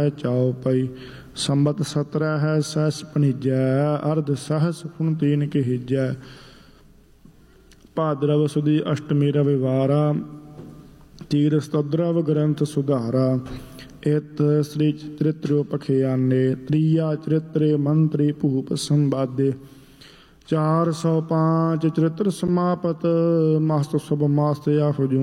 ਚਾਉ ਪਈ ਸੰਬਤ 17 ਹੈ ਸਹਿਸ ਪਨੀਜੈ ਅਰਧ ਸਹਸ ਪੁਨ ਤੀਨ ਕਹੀਜੈ। ਭਾਦਰਵ ਸੁਦੀ ਅਸ਼ਟਮੀ ਰਵਿਵਾਰਾ ਤੀਰ ਸਤਦਰਵ ਗ੍ਰੰਥ ਸੁਧਾਰਾ। ਇਤ ਸ੍ਰੀ ਚਰਿਤ੍ਰੋ ਪਖਿਆਨੇ ਤ੍ਰੀਆ ਚਰਿਤ੍ਰੇ ਮੰਤਰੀ ਭੂਪ ਸੰਵਾਦੇ। 405 ਚਰਿਤ੍ਰ ਸਮਾਪਤ ਮਸਤ ਸੁਭ ਮਾਸਤ ਆਹੁ